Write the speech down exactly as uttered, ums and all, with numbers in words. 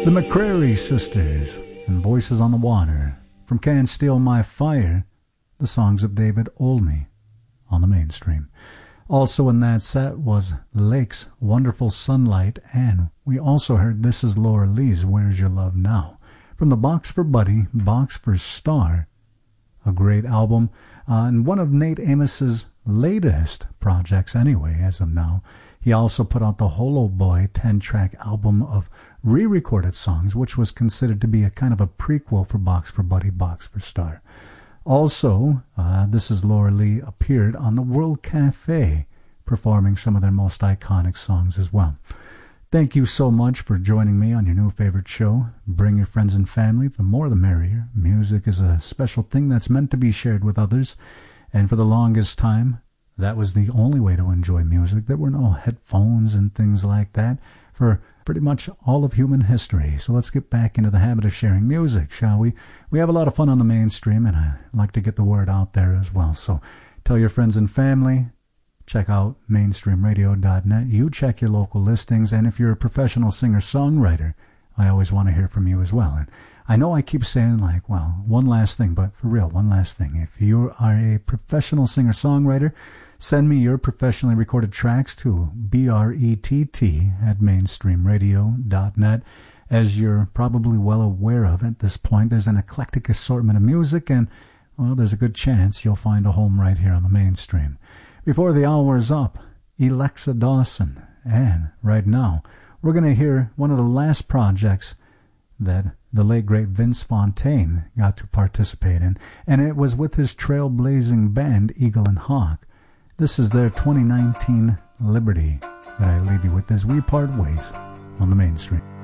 The McCrary Sisters and Voices on the Water. From Can't Steal My Fire, the songs of David Olney on the Mainstream. Also in that set was Lake's Wonderful Sunlight, and we also heard This Is Laura Lee's Where's Your Love Now? From the Box for Buddy, Box for Star, a great album, uh, and one of Nate Amos's latest projects anyway, as of now. He also put out the Holo Boy ten-track album of re-recorded songs, which was considered to be a kind of a prequel for Box for Buddy, Box for Star. Also, uh, This Is Laura Lee appeared on the World Cafe, performing some of their most iconic songs as well. Thank you so much for joining me on your new favorite show. Bring your friends and family, the more the merrier. Music is a special thing that's meant to be shared with others, and for the longest time, that was the only way to enjoy music. There were no headphones and things like that for pretty much all of human history. So let's get back into the habit of sharing music, shall we? We have a lot of fun on the Mainstream, and I like to get the word out there as well. So tell your friends and family. Check out mainstream radio dot net. You check your local listings, and if you're a professional singer-songwriter, I always want to hear from you as well. And I know I keep saying, like, well, one last thing, but for real, one last thing. If you are a professional singer-songwriter, send me your professionally recorded tracks to B R E T T at mainstream radio dot net. As you're probably well aware of at this point, there's an eclectic assortment of music, and, well, there's a good chance you'll find a home right here on the Mainstream. Before the hour's up, Alexa Dawson. And right now, we're going to hear one of the last projects that the late, great Vince Fontaine got to participate in, and it was with his trailblazing band, Eagle and Hawk. This is their twenty nineteen Liberty that I leave you with as we part ways on the Mainstream.